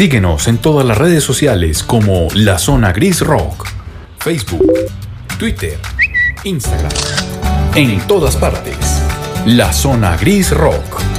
Síguenos en todas las redes sociales como La Zona Gris Rock. Facebook, Twitter, Instagram. En todas partes. La Zona Gris Rock.